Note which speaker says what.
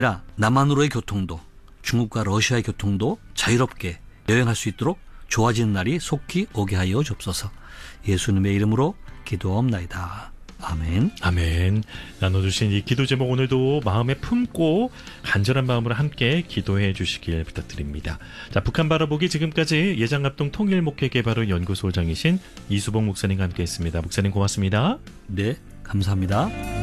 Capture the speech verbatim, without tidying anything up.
Speaker 1: 아니라 남한으로의 교통도, 중국과 러시아의 교통도 자유롭게 여행할 수 있도록 좋아지는 날이 속히 오게 하여 주옵소서. 예수님의 이름으로 기도하옵나이다. 아멘.
Speaker 2: 아멘. 나눠주신 이 기도 제목 오늘도 마음에 품고 간절한 마음으로 함께 기도해 주시길 부탁드립니다. 자, 북한 바라보기 지금까지 예장합동 통일목회개발연구소장이신 이수봉 목사님과 함께했습니다. 목사님 고맙습니다.
Speaker 1: 네, 감사합니다.